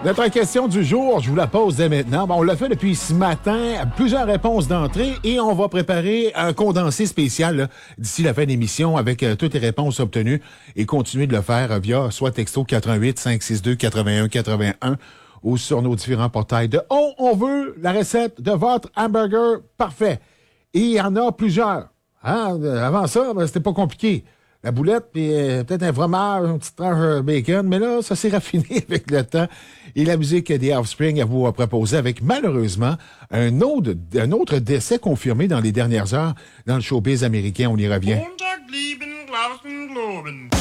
Notre question du jour, je vous la pose dès maintenant. Bon, on l'a fait depuis ce matin, plusieurs réponses d'entrée et on va préparer un condensé spécial là, d'ici la fin de l'émission avec toutes les réponses obtenues et continuer de le faire via soit texto 88 562 81 81 ou sur nos différents portails de on veut la recette de votre hamburger parfait. Et il y en a plusieurs. Hein? Avant ça, c'était pas compliqué. La boulette, puis peut-être un fromage, une petite tranche de bacon. Mais là, ça s'est raffiné avec le temps. Et la musique des Offspring à vous proposer avec, malheureusement, un autre décès confirmé dans les dernières heures dans le showbiz américain. On y revient.